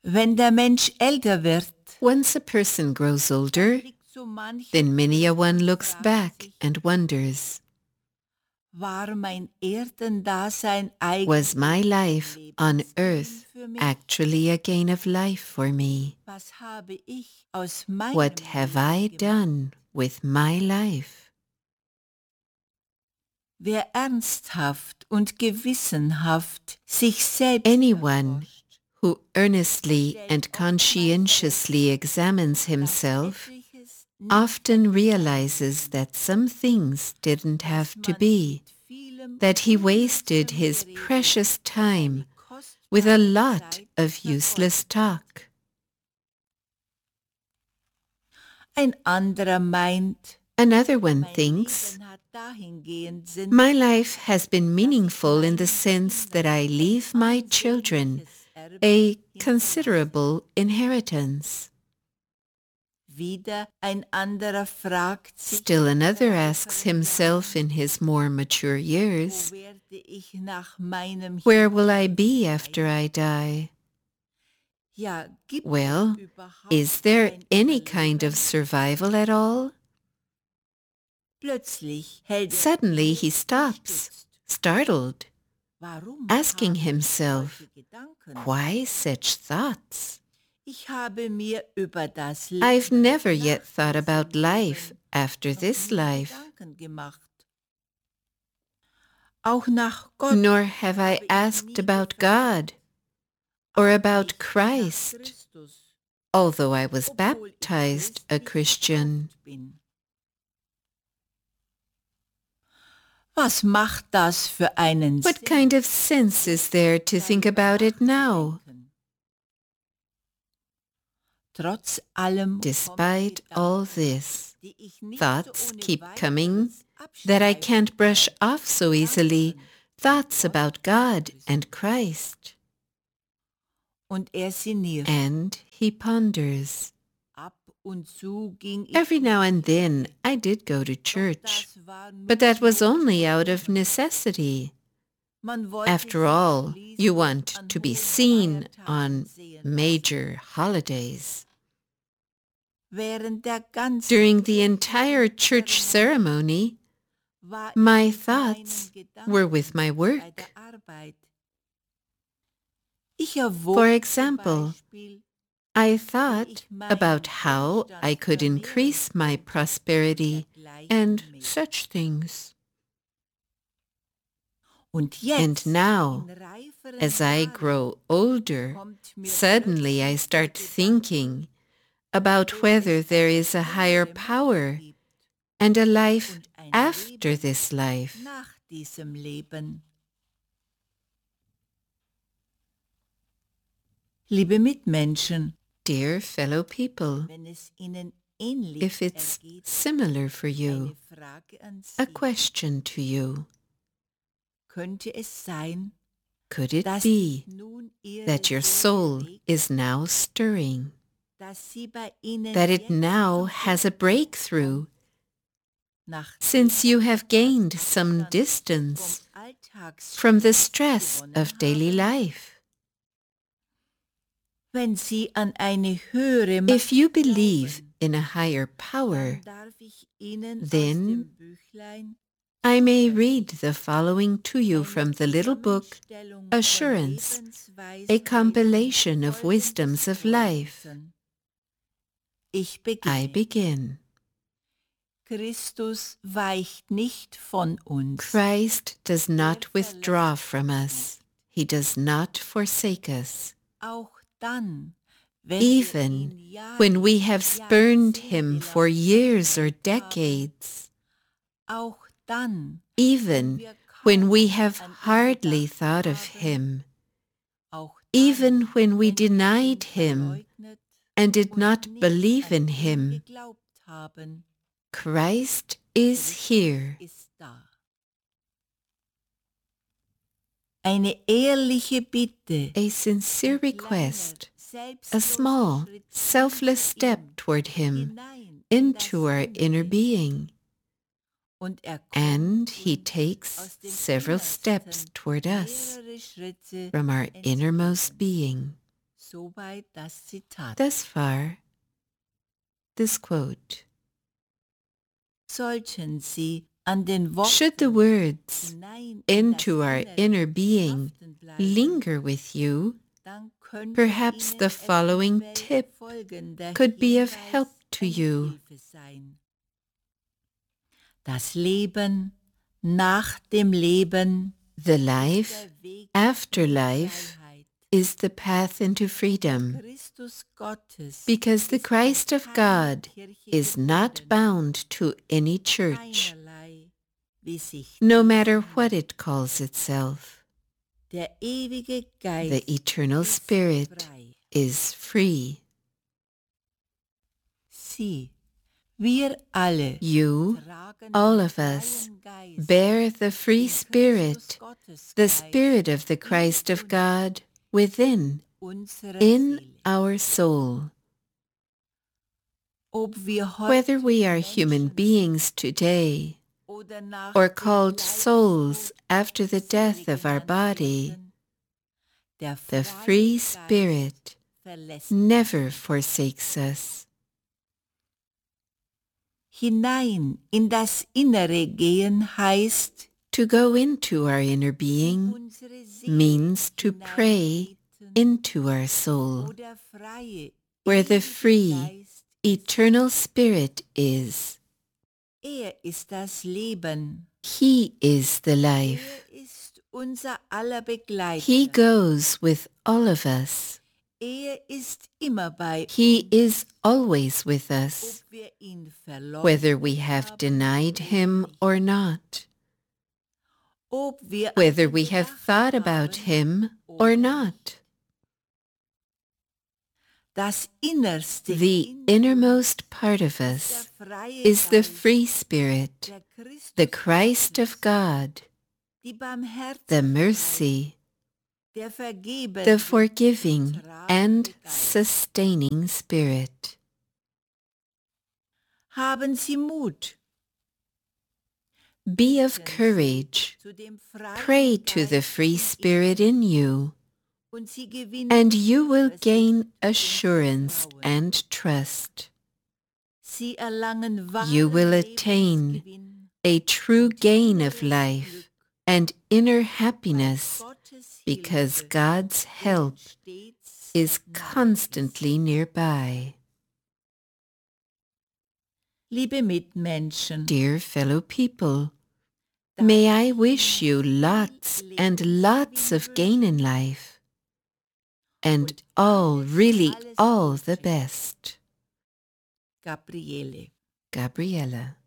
Wenn der Mensch älter wird, Once a person grows older, blickt so mancher then many a one und looks fragt back sich, and wonders, war mein Erdendasein was my eigentlich life on Lebensgewinn earth für mich? actually a gain of life for me? Was habe ich aus meinem What have I Leben gemacht? done with my life? Wer ernsthaft und gewissenhaft sich selbst Anyone erforscht, who earnestly stellt and oftmals conscientiously fest, examines dass himself etliches nicht often hätte sein realizes müssen, that some things didn't dass have to man be, mit vielem that he wasted unnützem his Gerede precious time seine with a kostbare lot Zeit of useless vergeudet hat. talk. Ein anderer meint, Another one mein thinks, Leben hat dahingehend Sinn, my life has been dass ich meaningful in the meinen sense that Kindern I ein leave my children ansehnliches Erbe a hinterlasse. considerable inheritance. Wieder ein anderer fragt sich, Still another in asks reiferen himself Jahren, in his more mature years, wo werde ich nach meinem where will I Himmlischen be sein? after I die? Ja, gibt Well, es überhaupt is there ein any kind Überleben? of survival at all? Plötzlich hält er Suddenly inne, he stops, bestürzt. startled, Warum asking habe ich himself, solche Gedanken? why such thoughts? Ich habe mir über das Leben I've never nach yet thought diesem about life Leben after noch this nie life, Gedanken gemacht. Auch nach Gott nor have I habe ich asked nie about gefragt, God or auch about nicht nach Christ, Christus, although I was obwohl ich baptized a christlich Christian. getauft bin. Was macht das für einen What Sinn, kind of sense is there to think darüber about it now? nachzudenken? Trotz allem Despite kommen all Gedanken, this, die ich nicht so thoughts ohne keep coming weiteres that I abstreiten can't brush kann. off so easily, Gedanken an thoughts Gott about und God Christus. and Christ. Und er sinniert. And he ponders. Ab und zu ging ich Every in now die and then Kirche, I did go to doch church, das war but nur that was only out of notgedrungen. necessity. Man wollte After sich all, you schließlich want an to be hohen seen Feiertagen on sehen lassen. major holidays. Während der ganzen During the kirchlichen entire church ceremony, war ich my mit thoughts meinen were with my Gedanken bei work. der Arbeit. Ich For erwog zum example, Beispiel, I wie thought ich meinen about how I Wohlstand could vermehren increase my könnte und prosperity and dergleichen mehr. such things. Und And jetzt, now, in reiferen as I Jahren, grow older, kommt mir suddenly I plötzlich start der Gedanke, thinking about ob whether es there eine is a higher höhere Macht power gibt and a life und ein after Leben this life. nach diesem Leben. Liebe Mitmenschen, Dear fellow people, wenn es Ihnen ähnlich if it's ergeht, similar for you, eine Frage an a Sie. question to you. Könnte es sein, Could it dass be sich nun Ihre that your Seele soul regt, is now stirring, dass sie bei Ihnen that it jetzt now zum has a Durchbruch breakthrough, kommt, nachdem since you have Sie gained etwas some Abstand distance vom from the Alltagsstress stress gewonnen of daily haben? life? Wenn Sie an eine höhere If Macht you believe glauben, in a higher power, dann darf ich Ihnen aus then dem Büchlein I may Zuversicht, read the following to you eine from the little book, Zusammenstellung von Assurance, a Lebensweisheiten compilation of Folgendes wisdoms of life. vorlesen. Ich I beginne. begin. Christus weicht nicht von uns. Christ does not Er withdraw verlässt from uns us. He does not forsake us. Auch dann, wenn Even wir ihn when we Jahre, have spurned him for jahrzehntelang years or verfolgt haben, decades, auch dann, wenn even wir when kaum we have an ihn hardly gedacht thought of haben, him, auch even dann, when we wenn wir ihn denied him verleugnet and did und not nicht believe an in ihn him, geglaubt haben. Christ is Christus here. ist da. Eine ehrliche Bitte, A sincere ein kleiner, request, a selbstloser small, Schritt selfless hin zu step ihm, toward him hinein in das into our inner Innere. being. Und er And kommt he uns takes aus dem several steps Innersten toward us mehrere Schritte from our innermost entgegen. being. Soweit das Zitat. Thus far, this quote. Sollten Sie an den Worten Should the words hinein into das our Innere inner being haften bleiben, linger with you, dann könnte perhaps Ihnen the following eventuell tip folgender could be of Hinweis help to eine you. Hilfe sein. Das Leben nach dem Leben The ist life der Weg after in die life Freiheit. is the path into freedom, Christus Gottes because the ist an Christ of keine God Kirche is not gebunden, bound to any church, keinerlei, wie sich no diese matter nennt. what it calls itself. Der ewige Geist The eternal ist Spirit frei. is free. Sie, wir alle, You, tragen all den of us, freien Geist, bear the free den Christus Spirit, Gottes the Geist Spirit of the in Christ of uns, God within, unserer in Seele. our soul. Ob wir Whether heute we are human Menschen beings today, oder nach or dem called Leibestod souls after the Seele death of our genannt body, werden, der the freie free Geist Spirit verlässt never forsakes us. hinein in das Innere gehen heißt, To go into our inner in being unsere Seele means to pray hineintreten, into our soul, wo der freie, where the ewige free, Geist eternal Spirit is. ist das Leben. He is the life. Ist unser aller Begleiter. He goes with all of us. Ist immer bei He uns, is always with us, ob wir ihn verloren whether we have haben denied oder him nicht. or not, Ob wir an whether ihn we have gedacht thought about haben him oder or nicht. not. Das Innerste The in innermost part of uns ist us der freie is the Geist, free Spirit, der Christus the Christ Gottes, of God, die the Barmherzigkeit, mercy, der Vergebende the und forgiving tragende and Geist. sustaining Spirit. Haben Sie Mut. Be of Beten Sie courage. zu dem freien Pray to the Geist free in Spirit Ihnen, in you, und Sie gewinnen and you will Zuversicht gain und assurance Vertrauen. and trust. Sie erlangen You will wahren attain Lebensgewinn a true und gain of inneres life Glück, and inner weil happiness, Gottes because Hilfe God's Ihnen help stets is nahe constantly nearby. Liebe Mitmenschen, Dear fellow people, darf may I ich wish you Ihnen lots viel and lots of gain in Lebensgewinn life, and und all, really alles all Gute. the best. Gabriele. Gabriella.